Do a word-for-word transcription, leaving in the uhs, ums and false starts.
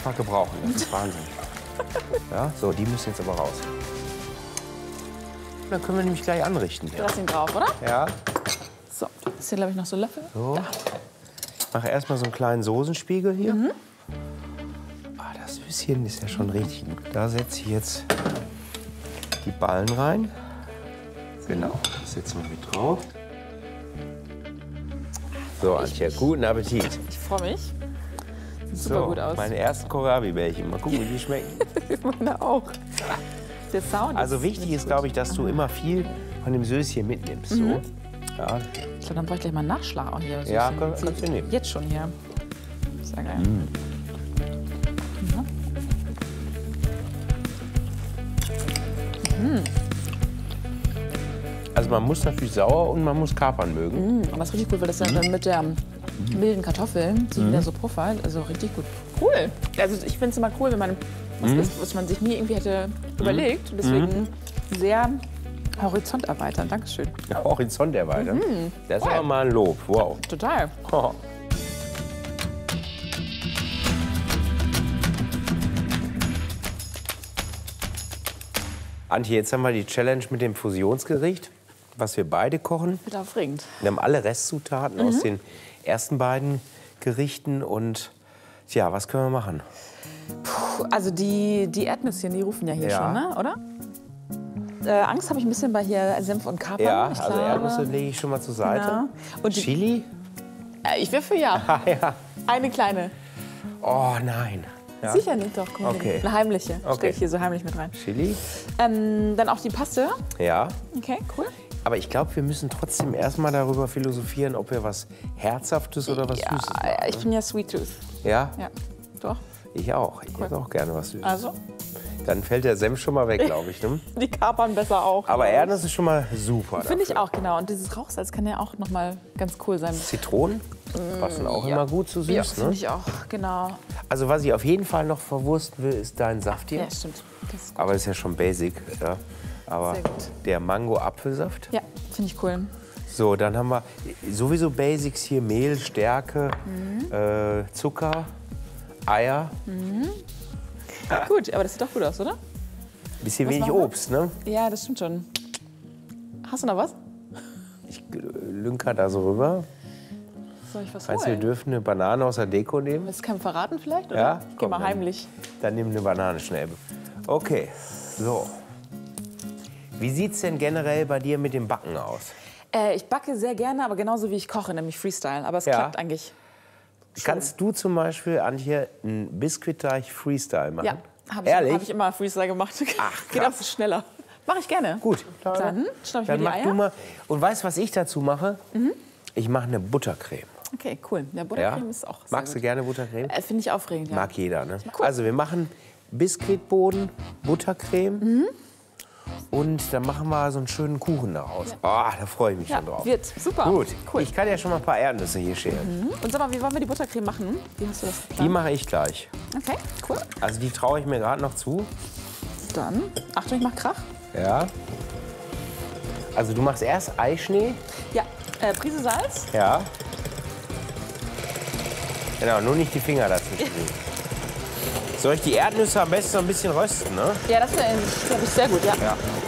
mehrfach gebrauchen. Das ist Wahnsinn. Ja, so, die müssen jetzt aber raus. Dann können wir nämlich gleich anrichten. Du hast ihn drauf, oder? Ja. So, das ist hier, glaube ich, noch so Löffel. So. Da. Ich mache erstmal so einen kleinen Soßenspiegel hier. Mhm. Ah, das Süßchen ist ja schon richtig gut. Da setze ich jetzt die Ballen rein. Genau, das setzen wir mit drauf. So, Antje, guten Appetit. Ich freue mich. Sieht super So, gut aus. meine ersten Kohlrabi-Bällchen. Mal gucken, wie die schmecken. Meine auch. Der Sound Also ist wichtig ist, gut. glaube ich, dass du immer viel von dem Söschen mitnimmst. So. Mhm. Ja. Ich glaube, dann brauche ich gleich mal einen Nachschlag auch hier. Ja, Süßchen. kann- kannst du nehmen. Jetzt schon hier. Sehr geil. Mhm. Mhm. Also man muss natürlich sauer und man muss Kapern mögen. Mhm. Und das ist richtig gut, weil das dann mit der milden Kartoffeln sich Mhm. wieder so puffert. Also richtig gut. Cool. Also ich finde es immer cool, wenn man was Mhm. isst, was man sich nie irgendwie hätte überlegt. Und deswegen sehr Horizont erweitern. Dankeschön. Ja, Horizont erweitern. Mhm. Das ist Voll. aber mal ein Lob. Wow. Total. Oh. Antje, jetzt haben wir die Challenge mit dem Fusionsgericht, was wir beide kochen. Wird aufregend. Wir haben alle Restzutaten Mhm. aus den ersten beiden Gerichten. Und tja, was können wir machen? Puh, also die, die Erdnüsschen, die rufen ja hier Ja. schon, ne? Oder? Äh, Angst habe ich ein bisschen bei hier Senf und Kapern. Ja, ich also glaube. Erdnüsse lege ich schon mal zur Seite. Ja. Und die- Chili? Äh, ich wäre für ja. Ah, ja. Eine kleine. Oh nein. Ja. Sicher nicht, doch. Guck mal, Okay. eine heimliche. Okay. Stell ich hier so heimlich mit rein. Chili? Ähm, dann auch die Paste. Ja. Okay, cool. Aber ich glaube, wir müssen trotzdem erstmal darüber philosophieren, ob wir was Herzhaftes oder was Ja, Süßes machen. ich bin ja Sweet Tooth. Ja? Ja, doch. Ich auch. Ich esse auch gerne was Süßes. Also, Dann fällt der Senf schon mal weg, glaube ich. Ne? die Kapern besser auch. Aber Erdnuss ist schon mal super. Finde ich dafür. auch, genau. Und dieses Rauchsalz kann ja auch noch mal ganz cool sein. Zitronen passen auch ja. immer gut zu süß. Ja, ne? finde ich auch, genau. Also was ich auf jeden Fall noch verwursten will, ist dein Saft hier. Ja, stimmt. Das ist gut. Aber ist ja schon basic. Ja. Aber Sehr gut. der Mango-Apfelsaft. Ja, finde ich cool. So, dann haben wir sowieso Basics hier. Mehl, Stärke, Mhm. äh, Zucker, Eier. Gut, aber das sieht doch gut aus, oder? Bisschen Was wenig machen wir? Obst, ne? Ja, das stimmt schon. Hast du noch was? Ich äh, lünker da so rüber. Soll ich was Meinst du, wir holen? dürfen eine Banane aus der Deko nehmen? Willst du keinem verraten vielleicht? Oder? Ja? Geh Komm, mal dann- heimlich. Dann nimm eine Banane schnell. Okay, so. Wie sieht's denn generell bei dir mit dem Backen aus? Äh, ich backe sehr gerne, aber genauso wie ich koche, nämlich Freestyle. Aber es Ja. klappt eigentlich. Kannst du zum Beispiel, Antje, einen Biskuitteig Freestyle machen? Ja, habe ich, Ehrlich? hab ich immer Freestyle gemacht. Ach, Geht krass. auch so schneller. Mache ich gerne. Gut. Dann schnapp ich Dann mir mach die du Eier. mal. Und weißt du, was ich dazu mache? Ich mache eine Buttercreme. Okay, cool. Ja, Buttercreme ist auch sehr Magst du gut. gerne Buttercreme? Äh, Finde ich aufregend, ja. Mag jeder, ne? Cool. Also wir machen Biskuitboden, Buttercreme Mhm. und dann machen wir so einen schönen Kuchen daraus. Ah, da freue ich mich Ja, schon drauf. wird super. Gut, Cool. ich kann ja schon mal ein paar Erdnüsse hier schälen. Mhm. Und sag mal, wie wollen wir die Buttercreme machen? Wie hast du das Die geplant? mache ich gleich. Okay, cool. Also die traue ich mir gerade noch zu. Dann, Achtung, ich mach Krach. Ja. Also du machst erst Eischnee. Ja, äh, Prise Salz. Ja. Genau, nur nicht die Finger dazwischen. Soll ich die Erdnüsse am besten so ein bisschen rösten, ne? Ja, das wäre, glaube ich, sehr gut, ja. Ja.